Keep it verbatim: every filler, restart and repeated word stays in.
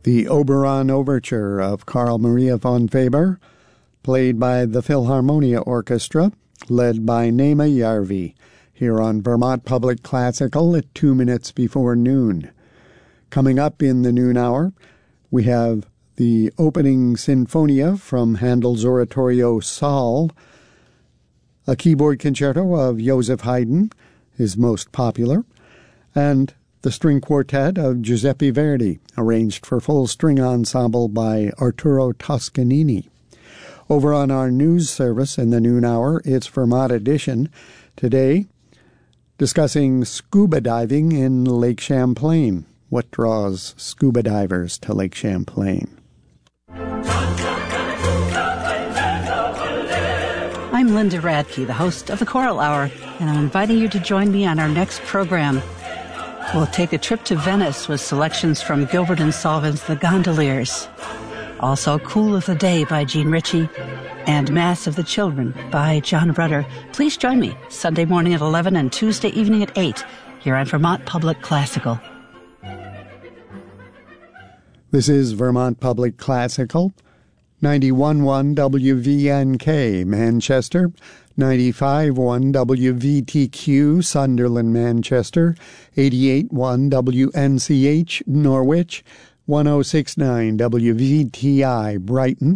the Oberon Overture of Carl Maria von Weber, played by the Philharmonia Orchestra, led by Naima Järvi, here on Vermont Public Classical at two minutes before noon. Coming up in the noon hour, we have the opening Sinfonia from Handel's oratorio Saul, a keyboard concerto of Joseph Haydn, his most popular, and the string quartet of Giuseppe Verdi, arranged for full string ensemble by Arturo Toscanini. Over on our news service in the noon hour, it's Vermont Edition. Today, discussing scuba diving in Lake Champlain. What draws scuba divers to Lake Champlain? I'm Linda Radke, the host of the Choral Hour, and I'm inviting you to join me on our next program. We'll take a trip to Venice with selections from Gilbert and Sullivan's The Gondoliers. Also, Cool of the Day by Gene Ritchie and Mass of the Children by John Rutter. Please join me Sunday morning at eleven and Tuesday evening at eight here on Vermont Public Classical. This is Vermont Public Classical, ninety-one point one W V N K, Manchester, ninety-five point one W V T Q, Sunderland, Manchester, eighty-eight point one W N C H, Norwich, one oh six point nine W V T I, Brighton,